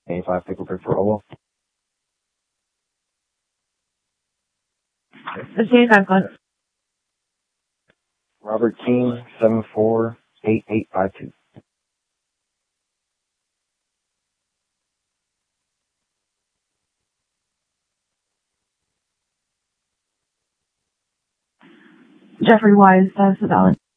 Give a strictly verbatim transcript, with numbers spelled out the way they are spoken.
eighty-five pickle pick for Owl. It's eighty-five code. Robert King, seven four eight eight five two. Jeffrey Wise, that's the valid.